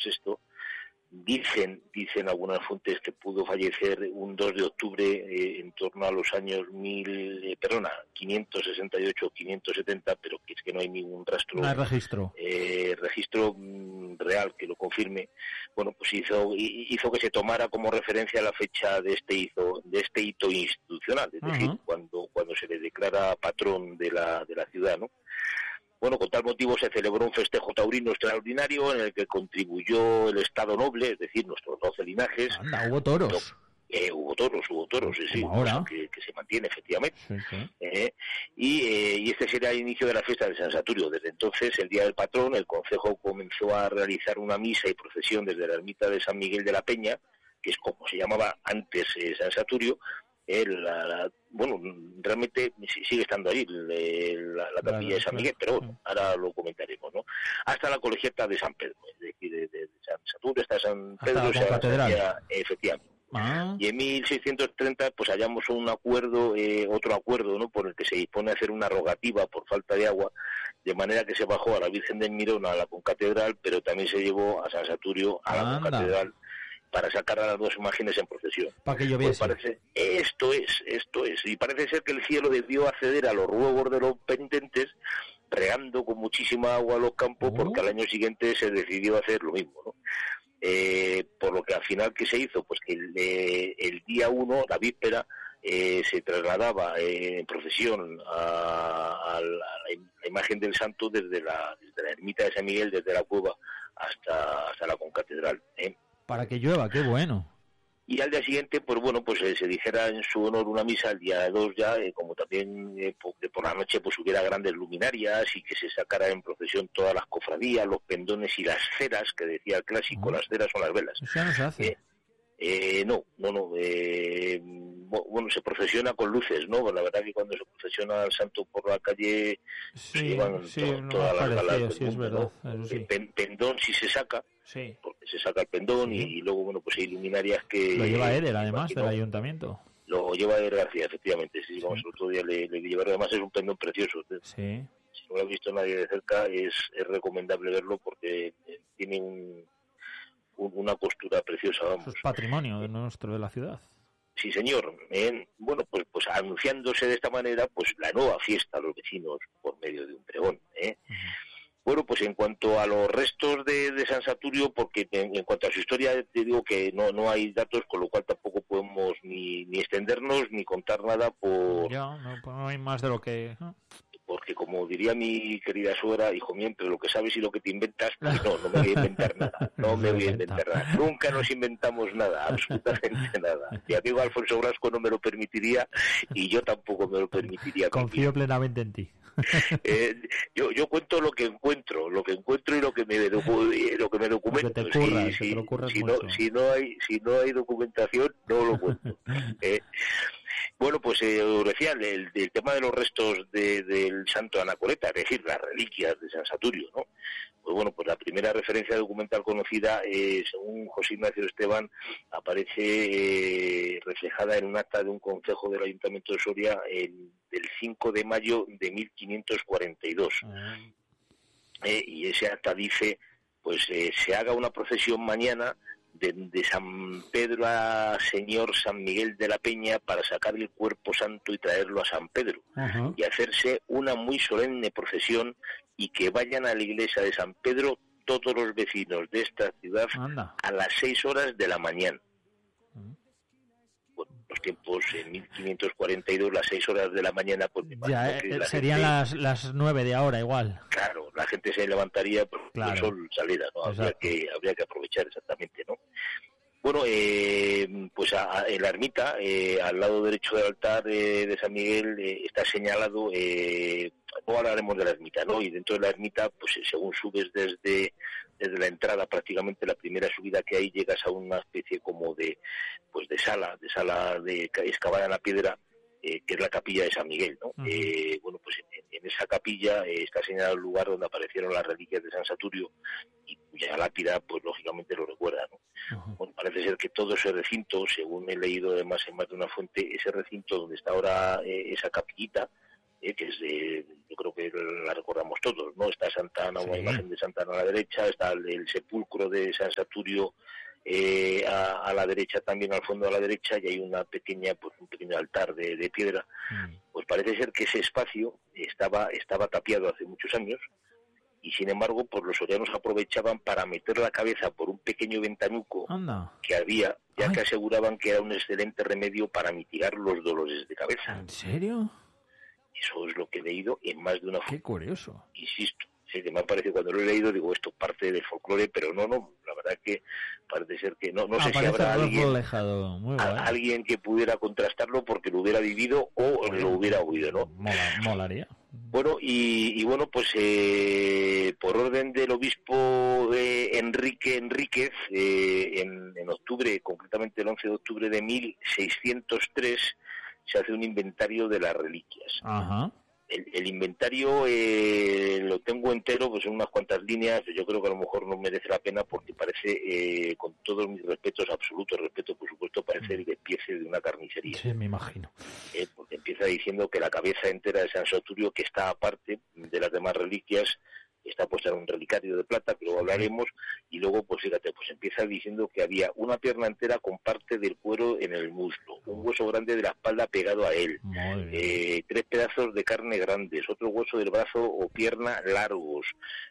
VI. Dicen algunas fuentes que pudo fallecer un 2 de octubre en torno a los años 568 o 570, pero que es que no hay ningún rastro. No hay registro. Registro real que lo confirme. Bueno, pues hizo que se tomara como referencia la fecha de este hito institucional, es decir, cuando se le declara patrón de la ciudad, ¿no? Bueno, con tal motivo se celebró un festejo taurino extraordinario en el que contribuyó el Estado Noble, es decir, nuestros 12 linajes. Anda, hubo toros. Hubo toros, sí, ahora. Que se mantiene efectivamente. Sí. Y este será el inicio de la fiesta de San Saturio. Desde entonces, el día del patrón, el concejo comenzó a realizar una misa y procesión desde la ermita de San Miguel de la Peña, que es como se llamaba antes San Saturio. Bueno, realmente sigue estando ahí la capilla de San Miguel, pero bueno, ahora lo comentaremos, ¿no? Hasta la colegiata de San Pedro, es decir, de San Saturio hasta San Pedro, hasta la catedral. Efectivamente. Y en 1630 pues hallamos un acuerdo, otro acuerdo, ¿no?, por el que se dispone a hacer una rogativa por falta de agua, de manera que se bajó a la Virgen del Mirón a la concatedral, pero también se llevó a San Saturio a la concatedral para sacar a las dos imágenes en procesión. Para que lloviese. Pues esto es. Y parece ser que el cielo debió acceder a los ruegos de los penitentes, regando con muchísima agua los campos, porque al año siguiente se decidió hacer lo mismo, ¿no? Por lo que al final, ¿qué se hizo? Pues que el día 1, la víspera, se trasladaba en procesión a la imagen del santo desde la ermita de San Miguel, desde la cueva hasta la concatedral, Para que llueva, qué bueno. Y al día siguiente, pues bueno, pues se dijera en su honor una misa el día 2 ya, como también por la noche pues hubiera grandes luminarias y que se sacara en procesión todas las cofradías, los pendones y las ceras, que decía el clásico, las ceras son las velas. Eso ya no se hace. No. Bueno, se procesiona con luces, ¿no? La verdad que cuando se procesiona al santo por la calle se llevan todas las galas. Sí, es verdad. ¿no? Pendón si se saca, porque se saca el pendón y luego, bueno, pues hay luminarias que... Lo lleva Eder, además, del ayuntamiento. Lo lleva Eder García, efectivamente. Sí, vamos, el otro día le llevaron, además es un pendón precioso. Sí. Si no lo ha visto nadie de cerca, es recomendable verlo porque tiene una costura preciosa, vamos. Es patrimonio de la ciudad. Sí, señor. Bueno, pues anunciándose de esta manera, pues la nueva fiesta a los vecinos por medio de un pregón. Bueno, pues en cuanto a los restos de San Saturio, porque en cuanto a su historia te digo que no hay datos, con lo cual tampoco podemos ni extendernos ni contar nada no hay más de lo que... Porque como diría mi querida suegra, hijo mío, pero lo que sabes y lo que te inventas, pues no me voy a inventar nada, nunca nos inventamos nada, absolutamente nada. Mi amigo Alfonso Blasco no me lo permitiría y yo tampoco me lo permitiría. Confío plenamente en ti. Yo cuento lo que encuentro y lo que me documento. Si no hay documentación, no lo cuento. Bueno, pues decía el tema de los restos del santo Anacoreta, es decir, las reliquias de San Saturio, ¿no? Pues bueno, pues la primera referencia documental conocida, según José Ignacio Esteban, aparece reflejada en un acta de un concejo del Ayuntamiento de Soria del 5 de mayo de 1542. Y ese acta dice, pues se haga una procesión mañana de San Pedro a Señor San Miguel de la Peña para sacar el cuerpo santo y traerlo a San Pedro, y hacerse una muy solemne procesión y que vayan a la iglesia de San Pedro todos los vecinos de esta ciudad a las 6 horas de la mañana. Bueno, los tiempos en 1542, las 6 horas de la mañana, pues ya serían las 9 de ahora igual. Claro, la gente se levantaría porque el sol saliera, ¿no? Habría que aprovechar exactamente, ¿no? Bueno, pues en la ermita, al lado derecho del altar de San Miguel, está señalado, luego hablaremos de la ermita, ¿no? Y dentro de la ermita, pues según subes desde la entrada, prácticamente la primera subida que hay, llegas a una especie como de sala excavada en la piedra, que es la capilla de San Miguel, ¿no? Bueno, pues en esa capilla está señalado el lugar donde aparecieron las reliquias de San Saturio, y cuya lápida, pues lógicamente lo recuerda, ¿no? Bueno, parece ser que todo ese recinto, según he leído además en más de una fuente, ese recinto donde está ahora esa capillita, que es de creo que la recordamos todos, ¿no? Está Santa Ana, una imagen de Santa Ana a la derecha, está el sepulcro de San Saturio a la derecha, también al fondo a la derecha, y hay un pequeño altar de piedra. Pues parece ser que ese espacio estaba tapiado hace muchos años, y sin embargo pues los sorianos aprovechaban para meter la cabeza por un pequeño ventanuco que había, ya que aseguraban que era un excelente remedio para mitigar los dolores de cabeza. ¿En serio? Eso es lo que he leído en más de una ¡Qué curioso! Insisto, sí, que me ha parecido, cuando lo he leído, digo, esto parte del folclore, pero no, la verdad que parece ser que no sé si habrá alguien que pudiera contrastarlo porque lo hubiera vivido o lo hubiera oído, ¿no? Molaría. Bueno, y bueno, pues por orden del obispo Enrique Enríquez, en octubre, concretamente el 11 de octubre de 1603, se hace un inventario de las reliquias. Ajá. El inventario lo tengo entero, pues en unas cuantas líneas. Yo creo que a lo mejor no merece la pena porque parece, con todos mis respetos, absoluto respeto, por supuesto, parece el despiece de una carnicería. Sí, me imagino. Porque empieza diciendo que la cabeza entera de San Saturio, que está aparte de las demás reliquias, está puesta en un relicario de plata, que luego hablaremos, y luego, pues fíjate, pues empieza diciendo que había una pierna entera con parte del cuero en el muslo, un hueso grande de la espalda pegado a él, 3 pedazos de carne grandes, otro hueso del brazo o pierna largos,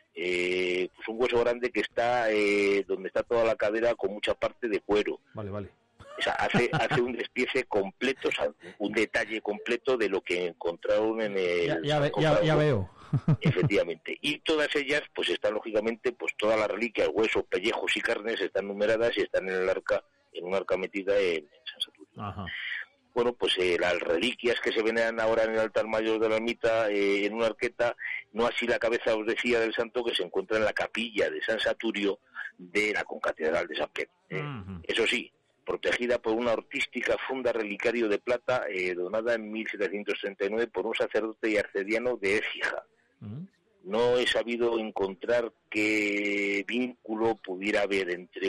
pues un hueso grande que está donde está toda la cadera con mucha parte de cuero. Vale. O sea, hace un despiece completo, o sea, un detalle completo de lo que encontraron en el... Ya veo. Efectivamente. Y todas ellas, pues están lógicamente, pues todas las reliquias, huesos, pellejos y carnes están numeradas y están en un arca metida en San Saturio. Ajá. Bueno, pues las reliquias que se veneran ahora en el altar mayor de la ermita, en una arqueta, no así la cabeza, os decía, del santo, que se encuentra en la capilla de San Saturio de la concatedral de San Pedro. Eso sí, protegida por una artística funda relicario de plata donada en 1739 por un sacerdote y arcediano de Écija. No he sabido encontrar qué vínculo pudiera haber entre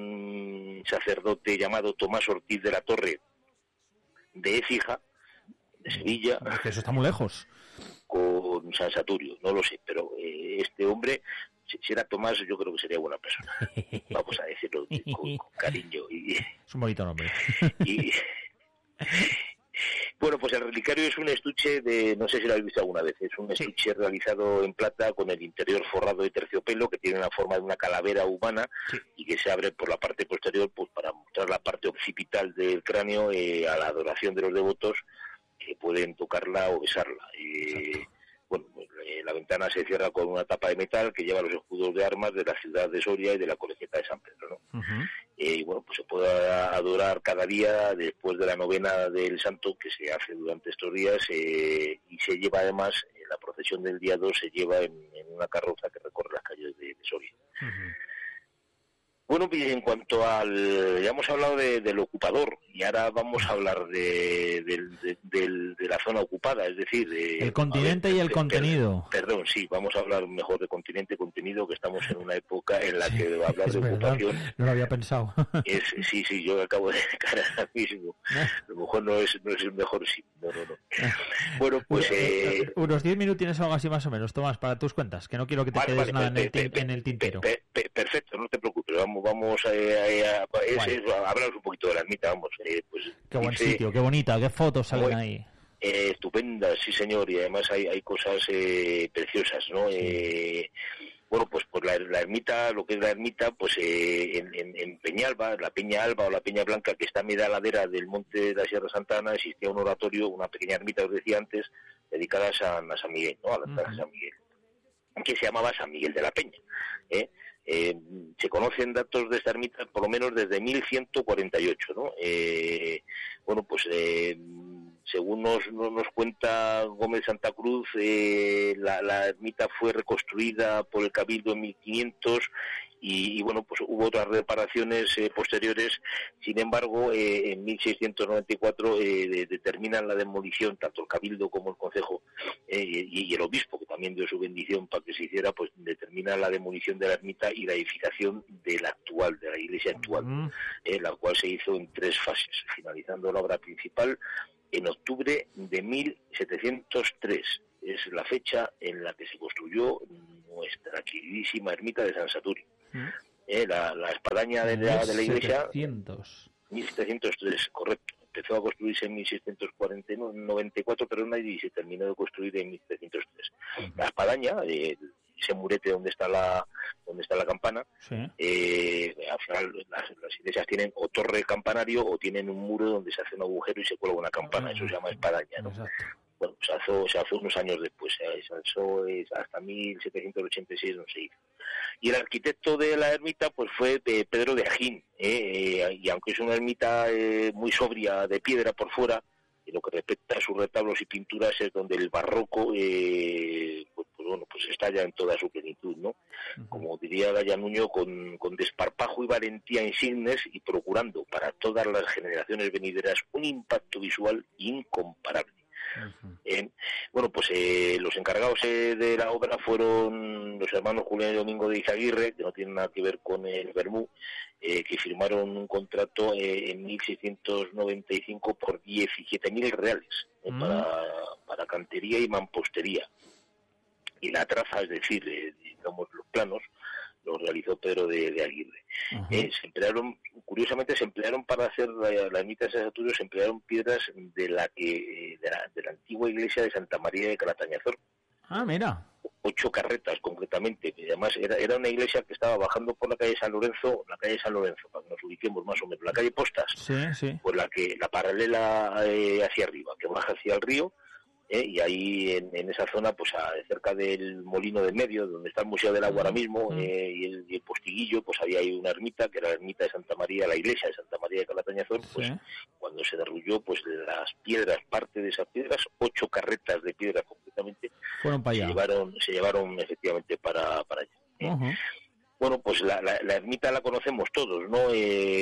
un sacerdote llamado Tomás Ortiz de la Torre de Écija, de Sevilla... Es que eso está muy lejos. Con San Saturio, no lo sé, pero este hombre... Si era Tomás, yo creo que sería buena persona. Vamos a decirlo con cariño. Es un bonito nombre. Bueno, pues el relicario es un estuche de, no sé si lo habéis visto alguna vez, es un estuche realizado en plata con el interior forrado de terciopelo que tiene la forma de una calavera humana y que se abre por la parte posterior pues para mostrar la parte occipital del cráneo a la adoración de los devotos que pueden tocarla o besarla. Bueno, la ventana se cierra con una tapa de metal que lleva los escudos de armas de la ciudad de Soria y de la colegiata de San Pedro, ¿no? Y bueno, pues se puede adorar cada día después de la novena del santo que se hace durante estos días y se lleva además, la procesión del día 2 se lleva en una carroza que recorre las calles de Soria. Bueno, pues en cuanto al... Ya hemos hablado del ocupador y ahora vamos a hablar de la zona ocupada, es decir... el continente y el contenido. Perdón, sí, vamos a hablar mejor de continente y contenido, que estamos en una época en la que hablar de ocupación... No lo había pensado. Sí, yo acabo de cara ahora mismo. A lo mejor no es el mejor, sí. No. Bueno, pues... unos 10 minutines o algo así más o menos, Tomás, para tus cuentas, que no quiero que te quedes nada en el tintero. Perfecto, no te preocupes, vamos a hablar un poquito de la ermita, vamos. Pues, qué buen sitio, qué bonita, qué fotos salen ahí. Estupendas, sí señor, y además hay cosas preciosas, ¿no? Bueno, pues la ermita, lo que es la ermita, pues en Peñalba, la Peña Alba o la Peña Blanca, que está a media ladera del monte de la Sierra Santa Ana, existía un oratorio, una pequeña ermita, os decía antes, dedicada a San Miguel, ¿no? A la plaza de San Miguel, que se llamaba San Miguel de la Peña. Se conocen datos de esta ermita por lo menos desde 1148, ¿no? Bueno, pues según nos cuenta Gómez Santa Cruz, la ermita fue reconstruida por el Cabildo en 1500 y bueno, pues hubo otras reparaciones posteriores. Sin embargo, en 1694 determinan la demolición, tanto el Cabildo como el Concejo y el Obispo, que también dio su bendición para que se hiciera, pues determina la demolición de la ermita y la edificación de la iglesia actual, la cual se hizo en 3 fases, finalizando la obra principal en octubre de 1703. es la fecha en la que se construyó nuestra queridísima ermita de San Saturio. La espadaña de la iglesia... 1703, correcto. Empezó a construirse en 1694, pero y se terminó de construir en 1703. La espadaña, ese murete donde está la campana, al final las iglesias tienen o torre campanario o tienen un muro donde se hace un agujero y se cuelga una campana. Eso se llama espadaña, ¿no? Exacto. Bueno, se hizo unos años después, hasta 1786 no se hizo. Y el arquitecto de la ermita pues fue Pedro de Agín, y aunque es una ermita muy sobria de piedra por fuera, en lo que respecta a sus retablos y pinturas es donde el barroco pues estalla en toda su plenitud, ¿no? Como diría Gaya Nuño, con desparpajo y valentía insignes y procurando para todas las generaciones venideras un impacto visual incomparable. Los encargados de la obra fueron los hermanos Julián y Domingo de Izaguirre, que no tienen nada que ver con el Bermú, que firmaron un contrato en 1695 por 17.000 reales para cantería y mampostería. Y la traza, es decir, los planos, los realizó Pedro de Aguirre. Curiosamente se emplearon para hacer la ermita de San Saturio, se emplearon piedras de la antigua iglesia de Santa María de Calatañazor. Mira. 8 carretas concretamente, y además era una iglesia que estaba bajando por la calle San Lorenzo, para que nos ubiquemos más o menos, la calle Postas, pues la paralela hacia arriba, que baja hacia el río. Y ahí en esa zona, pues cerca del molino del medio, donde está el Museo del Agua ahora mismo, y el Postiguillo, pues había ahí una ermita, que era la ermita de Santa María, la iglesia de Santa María de Calatañazor, pues cuando se derrulló, pues las piedras, parte de esas piedras, 8 carretas de piedra completamente, fueron para allá. Se llevaron efectivamente para allá. Bueno, pues la ermita la conocemos todos, ¿no?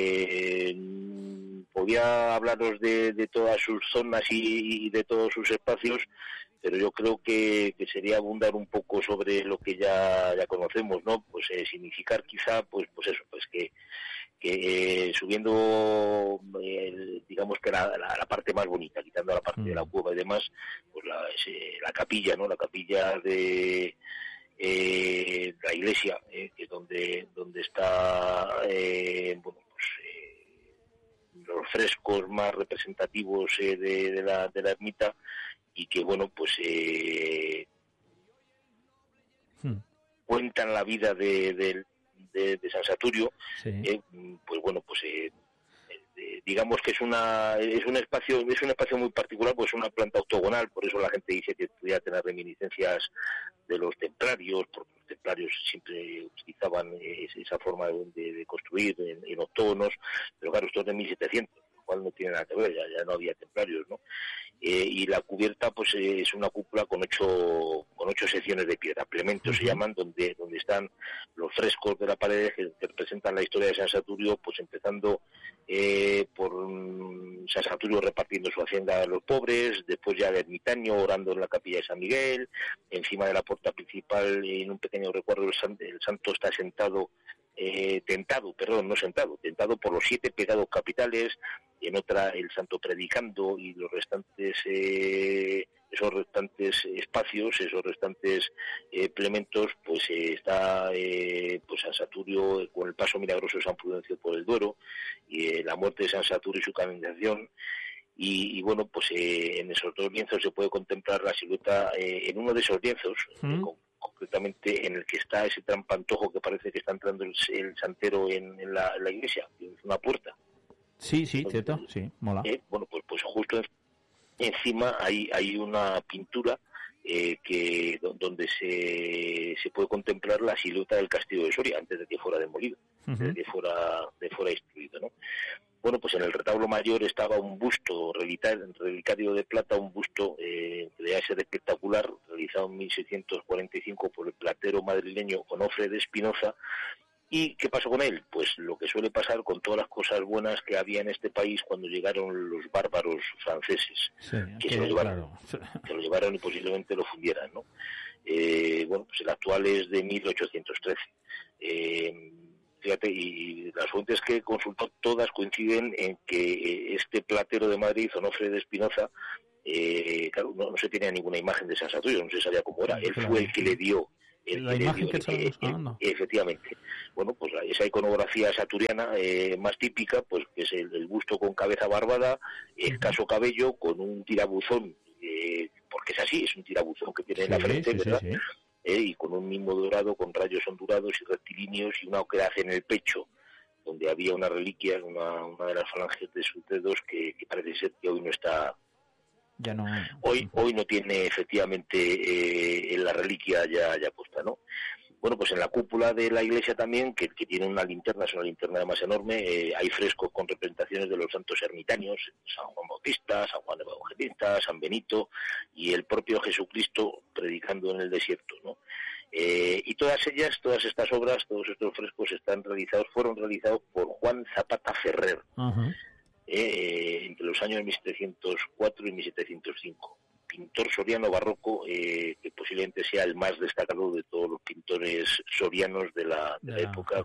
Podía hablaros de todas sus zonas y de todos sus espacios, pero yo creo que sería abundar un poco sobre lo que ya conocemos, ¿no? Pues significar quizá, pues eso, pues que subiendo, digamos que la parte más bonita, quitando la parte de la cueva y demás, pues la capilla, ¿no? La capilla de la iglesia, que es donde está los frescos más representativos de la ermita, y que cuentan la vida de San Saturio. Digamos que es un espacio muy particular, pues una planta octogonal, por eso la gente dice que podría tener reminiscencias de los templarios, porque los templarios siempre utilizaban esa forma de construir en octógonos, pero claro, esto es de 1700, lo cual no tiene nada que ver, ya no había templarios, ¿no? Y la cubierta pues es una cúpula con ocho secciones de piedra, plementos se llaman, donde están los frescos de la pared que representan la historia de San Saturio, pues empezando por San Saturio repartiendo su hacienda a los pobres, después ya el ermitaño orando en la capilla de San Miguel, encima de la puerta principal, en un pequeño recuerdo, el santo está tentado por los 7 pecados capitales, y en otra el santo predicando, y los restantes esos restantes espacios, esos restantes plementos, pues está pues San Saturio con el paso milagroso de San Prudencio por el Duero, y la muerte de San Saturio y su canonización. Y en esos 2 lienzos se puede contemplar la silueta, en uno de esos lienzos, concretamente en el que está ese trampantojo que parece que está entrando el santero en la iglesia, es una puerta. Sí, cierto, sí, mola. Pues justo encima hay una pintura donde se puede contemplar la silueta del castillo de Soria antes de que fuera demolido, antes de que fuera destruido, ¿no? Pues en el retablo mayor estaba un busto relicario de plata, un busto que debía ser espectacular, realizado en 1645 por el platero madrileño Onofre de Espinoza. ¿Y qué pasó con él? Pues lo que suele pasar con todas las cosas buenas que había en este país cuando llegaron los bárbaros franceses, que se lo llevaron y posiblemente lo fundieran, ¿no? Pues el actual es de 1813. Fíjate, y las fuentes que consultó todas coinciden en que este platero de Madrid, Onofre de Espinoza, claro, no se tenía ninguna imagen de San Saturio, no se sabía cómo era. Él fue el que le dio efectivamente. Bueno, pues esa iconografía saturiana más típica, pues que es el busto con cabeza barbada, escaso cabello, con un tirabuzón, porque es así, es un tirabuzón que tiene en la frente, ¿verdad? Sí. Y con un mismo dorado, con rayos ondulados y rectilíneos, y una oquedad en el pecho, donde había una reliquia, una de las falanges de sus dedos, que parece ser que hoy no está... Ya no. Hoy no tiene efectivamente la reliquia ya puesta, ¿no? Bueno, pues en la cúpula de la iglesia también, que tiene una linterna, es una linterna además enorme, hay frescos con representaciones de los santos ermitaños, San Juan Bautista, San Juan Evangelista, San Benito y el propio Jesucristo predicando en el desierto, ¿no? Y todas estas obras, todos estos frescos fueron realizados por Juan Zapata Ferrer. Uh-huh. Entre los años 1704 y 1705, pintor soriano barroco, que posiblemente sea el más destacado de todos los pintores sorianos de la época,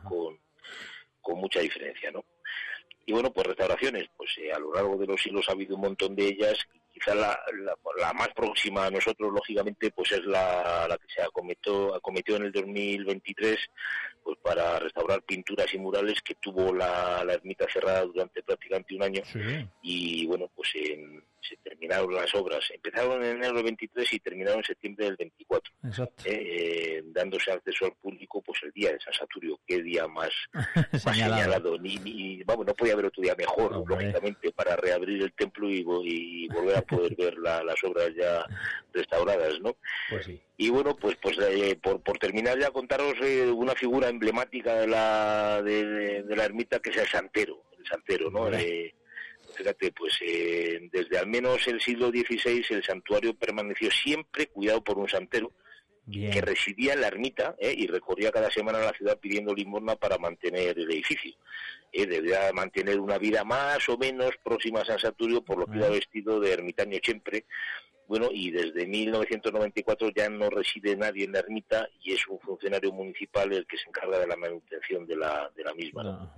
con mucha diferencia, ¿no? Y bueno, pues restauraciones, pues a lo largo de los siglos ha habido un montón de ellas. Quizá la más próxima a nosotros, lógicamente, pues es la que se acometió en el 2023, pues para restaurar pinturas y murales, que tuvo la ermita cerrada durante prácticamente un año. Sí. Y bueno, pues se terminaron las obras. Empezaron en enero del 23 y terminaron en septiembre del 24. Exacto. Dándose acceso al público pues el día de San Saturio. Qué día más señalado. Vamos, no podía haber otro día mejor, lógicamente, para reabrir el templo y volver a poder ver las obras ya restauradas, ¿no? Pues sí. Y bueno, pues por terminar ya, contaros una figura emblemática de la ermita, que es el santero, ¿no? Fíjate, pues desde al menos el siglo XVI el santuario permaneció siempre cuidado por un santero. Bien. Que residía en la ermita y recorría cada semana la ciudad pidiendo limosna para mantener el edificio. Debía mantener una vida más o menos próxima a San Saturio, por lo que iba vestido de ermitaño siempre. Bueno, y desde 1994 ya no reside nadie en la ermita y es un funcionario municipal el que se encarga de la manutención de la misma, ¿no?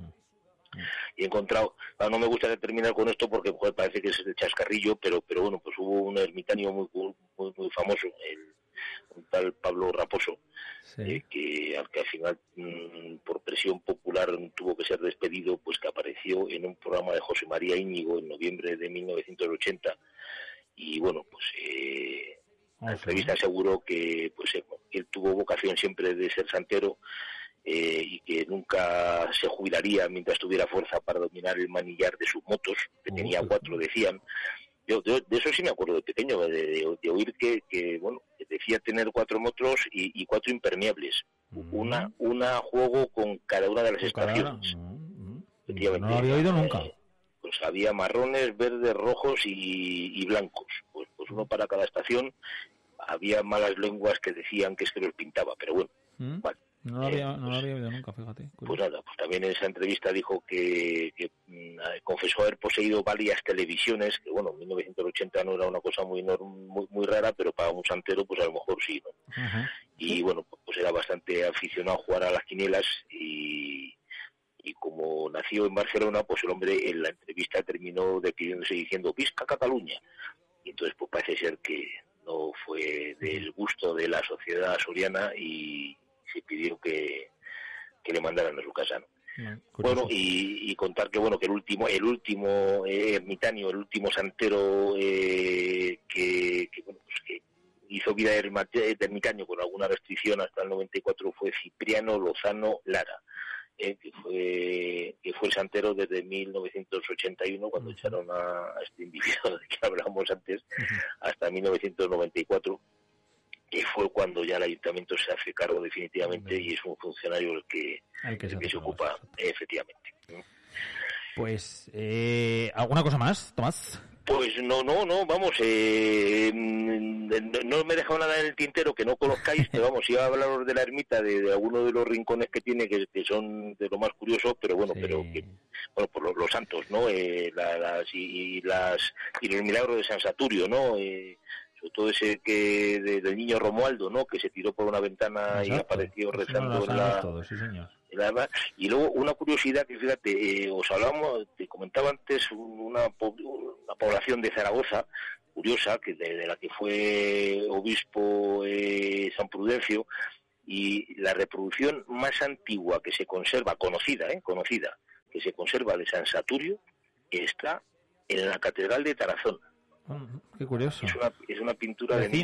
Y he encontrado, no me gusta terminar con esto porque parece que es el chascarrillo, pero bueno, pues hubo un ermitaño muy famoso, un tal Pablo Raposo, sí. Al que al final, por presión popular, tuvo que ser despedido, pues que apareció en un programa de José María Íñigo en noviembre de 1980. Y bueno, pues la entrevista aseguró que él tuvo vocación siempre de ser santero, y que nunca se jubilaría mientras tuviera fuerza para dominar el manillar de sus motos, que tenía 4, decían. Yo de eso sí me acuerdo de pequeño, de oír que decía tener 4 motos y 4 impermeables. Una juego con cada una de las estaciones. No lo había oído nunca. Pues había marrones, verdes, rojos y blancos. Pues uno para cada estación. Había malas lenguas que decían que es que los pintaba, pero bueno, vale. No lo había oído nunca, fíjate. Pues nada, pues también en esa entrevista dijo que confesó haber poseído varias televisiones, que bueno, en 1980 no era una cosa muy rara, pero para un santero pues a lo mejor sí, ¿no? Uh-huh. Y bueno, pues era bastante aficionado a jugar a las quinielas y como nació en Barcelona, pues el hombre en la entrevista terminó despidiéndose diciendo «Visca Cataluña». Y entonces pues parece ser que no fue del gusto de la sociedad soriana y se pidió que le mandaran a su casa, ¿no? Bueno, y contar que el último ermitaño, el último santero que hizo vida de ermitaño con alguna restricción hasta el 94 fue Cipriano Lozano Lara, que fue el santero desde 1981, cuando echaron a este individuo de que hablábamos antes, hasta 1994. Que fue cuando ya el ayuntamiento se hace cargo definitivamente y es un funcionario el que se ocupa, efectivamente. Pues, ¿alguna cosa más, Tomás? Pues no, vamos, no me he dejado nada en el tintero que no conozcáis, pero vamos, iba a hablaros de la ermita, de alguno de los rincones que tiene, que son de lo más curiosos, pero bueno, por los santos, ¿no? Y los milagros de San Saturio, ¿no? Todo ese del niño Romualdo, ¿no? Que se tiró por una ventana. Exacto. Y apareció rezando sí, señor. Y luego una curiosidad que, fíjate, te comentaba antes una población de Zaragoza curiosa, que de la que fue obispo San Prudencio, y la reproducción más antigua que se conserva, conocida, que se conserva de San Saturio, está en la Catedral de Tarazona. Qué curioso. Es una pintura de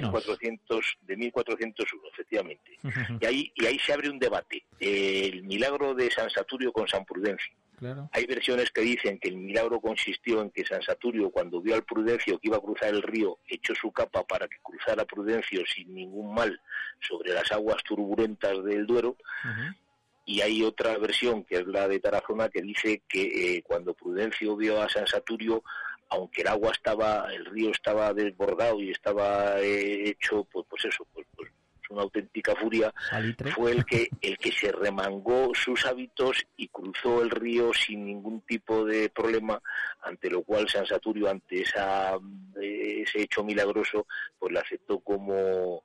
1401, efectivamente. Y ahí se abre un debate. El milagro de San Saturio con San Prudencio. Claro. Hay versiones que dicen que el milagro consistió en que San Saturio, cuando vio al Prudencio que iba a cruzar el río, echó su capa para que cruzara Prudencio sin ningún mal sobre las aguas turbulentas del Duero. Y hay otra versión, que es la de Tarazona, que dice que cuando Prudencio vio a San Saturio, aunque el río estaba desbordado y estaba hecho, pues una auténtica furia, ¿Salitre? Fue el que se remangó sus hábitos y cruzó el río sin ningún tipo de problema, ante lo cual San Saturio, ante ese hecho milagroso, pues le aceptó como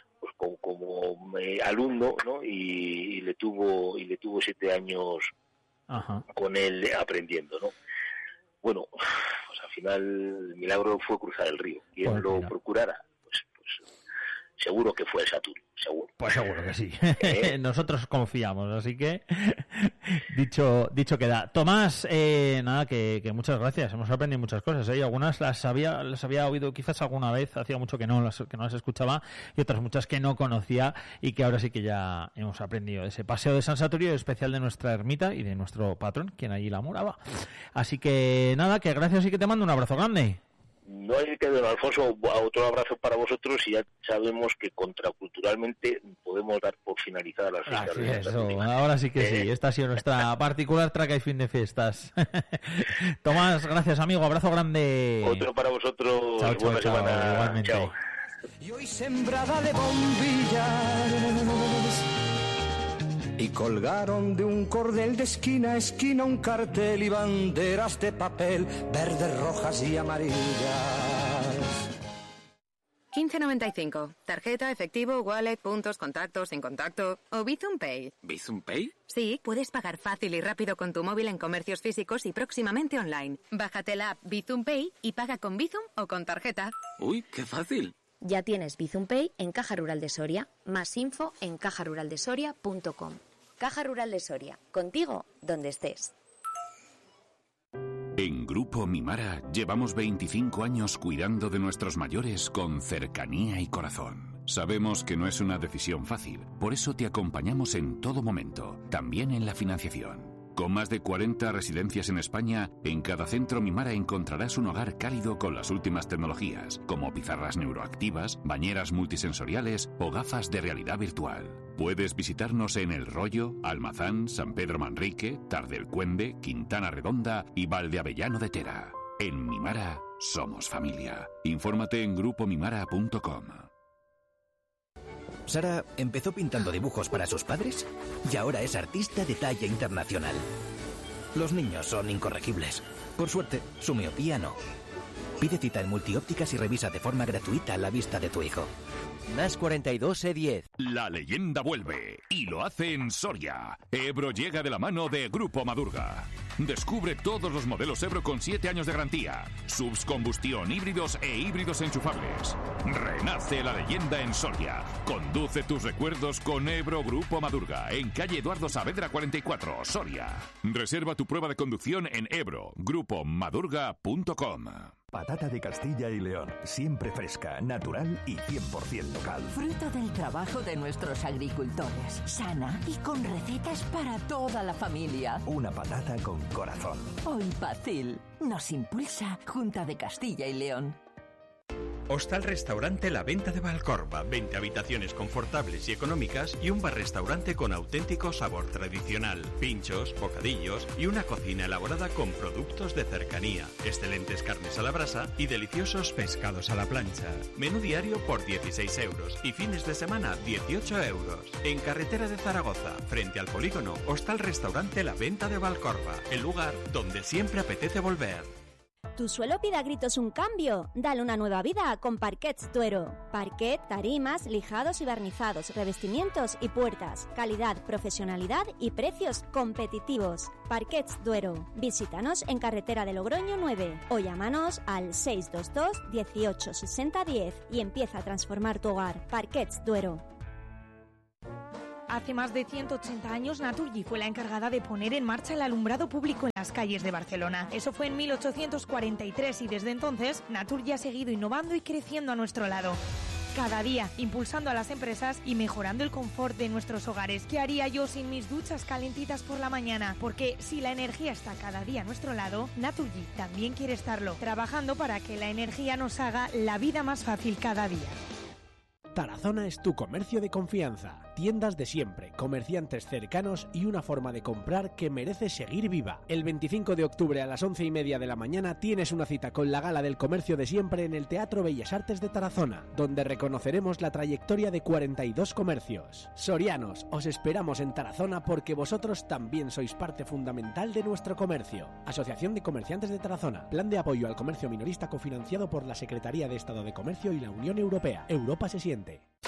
alumno, ¿no? Y le tuvo 7 años con él aprendiendo, ¿no? Bueno, pues al final el milagro fue cruzar el río. Quien lo procurara, pues seguro que fue el Saturio, seguro. Pues seguro que sí. Nosotros confiamos, así que dicho queda. Tomás, nada, que muchas gracias. Hemos aprendido muchas cosas, ¿eh? Y algunas las había oído quizás alguna vez, hacía mucho que no las escuchaba, y otras muchas que no conocía y que ahora sí que ya hemos aprendido. Ese paseo de San Saturio, especial de nuestra ermita y de nuestro patrón, quien allí la moraba. Así que nada, que gracias y que te mando un abrazo grande. No hay que, don Alfonso, otro abrazo para vosotros, y ya sabemos que contraculturalmente podemos dar por finalizadas las fiestas. Ahora sí que sí, esta ha sido nuestra particular traca y fin de fiestas. Tomás, gracias amigo, abrazo grande. Otro para vosotros, buena semana. Igualmente. Chao. Y hoy sembrada de bombillas, y colgaron de un cordel de esquina a esquina un cartel y banderas de papel, verdes, rojas y amarillas. 15.95. Tarjeta, efectivo, wallet, puntos, contactos, sin contacto o Bizum Pay. ¿Bizum Pay? Sí, puedes pagar fácil y rápido con tu móvil en comercios físicos y próximamente online. Bájate la app Bizum Pay y paga con Bizum o con tarjeta. Uy, qué fácil. Ya tienes Bizum Pay en Caja Rural de Soria. Más info en cajaruraldesoria.com. Caja Rural de Soria. Contigo, donde estés. En Grupo Mimara llevamos 25 años cuidando de nuestros mayores con cercanía y corazón. Sabemos que no es una decisión fácil, por eso te acompañamos en todo momento, también en la financiación. Con más de 40 residencias en España, en cada centro Mimara encontrarás un hogar cálido con las últimas tecnologías, como pizarras neuroactivas, bañeras multisensoriales o gafas de realidad virtual. Puedes visitarnos en El Rollo, Almazán, San Pedro Manrique, Tardelcuende, Quintana Redonda y Valdeavellano de Tera. En Mimara somos familia. Infórmate en grupomimara.com. Sara empezó pintando dibujos para sus padres y ahora es artista de talla internacional. Los niños son incorregibles. Por suerte, su miopía no. Pide cita en Multiópticas y revisa de forma gratuita la vista de tu hijo. NAS 42 E10. La leyenda vuelve y lo hace en Soria. Ebro llega de la mano de Grupo Madurga. Descubre todos los modelos Ebro con 7 años de garantía. Subs combustión, híbridos e híbridos enchufables. Renace la leyenda en Soria. Conduce tus recuerdos con Ebro Grupo Madurga en calle Eduardo Saavedra 44, Soria. Reserva tu prueba de conducción en ebro-grupomadurga.com. Patata de Castilla y León, siempre fresca, natural y 100% local. Fruto del trabajo de nuestros agricultores, sana y con recetas para toda la familia. Una patata con corazón. Hoy Pacil nos impulsa Junta de Castilla y León. Hostal Restaurante La Venta de Valcorba, 20 habitaciones confortables y económicas y un bar-restaurante con auténtico sabor tradicional, pinchos, bocadillos y una cocina elaborada con productos de cercanía, excelentes carnes a la brasa y deliciosos pescados a la plancha. Menú diario por 16 euros y fines de semana 18 euros. En carretera de Zaragoza, frente al polígono, Hostal Restaurante La Venta de Valcorba, el lugar donde siempre apetece volver. ¿Tu suelo pide a gritos un cambio? Dale una nueva vida con Parquets Duero. Parquet, tarimas, lijados y barnizados, revestimientos y puertas. Calidad, profesionalidad y precios competitivos. Parquets Duero. Visítanos en carretera de Logroño 9 o llámanos al 622 18 60 10 y empieza a transformar tu hogar. Parquets Duero. Hace más de 180 años, Naturgy fue la encargada de poner en marcha el alumbrado público en las calles de Barcelona. Eso fue en 1843 y desde entonces, Naturgy ha seguido innovando y creciendo a nuestro lado. Cada día, impulsando a las empresas y mejorando el confort de nuestros hogares. ¿Qué haría yo sin mis duchas calentitas por la mañana? Porque si la energía está cada día a nuestro lado, Naturgy también quiere estarlo, trabajando para que la energía nos haga la vida más fácil cada día. Tarazona es tu comercio de confianza. Tiendas de siempre, comerciantes cercanos y una forma de comprar que merece seguir viva. El 25 de octubre a las 11:30 de la mañana tienes una cita con la Gala del Comercio de Siempre en el Teatro Bellas Artes de Tarazona, donde reconoceremos la trayectoria de 42 comercios. Sorianos, os esperamos en Tarazona porque vosotros también sois parte fundamental de nuestro comercio. Asociación de Comerciantes de Tarazona. Plan de apoyo al comercio minorista cofinanciado por la Secretaría de Estado de Comercio y la Unión Europea. Europa se siente.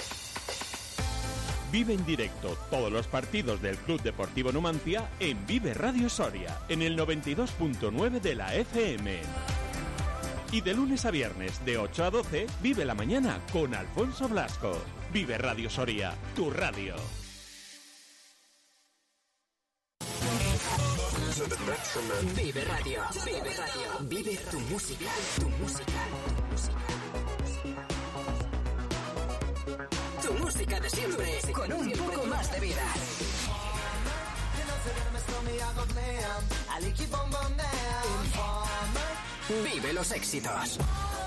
Vive en directo todos los partidos del Club Deportivo Numancia en Vive Radio Soria, en el 92.9 de la FM. Y de lunes a viernes, de 8 a 12, vive la mañana con Alfonso Blasco. Vive Radio Soria, tu radio. Vive Radio, Vive Radio, vive tu música, tu música, tu música. Tu música de siempre, con un poco más de vida. Vive los éxitos.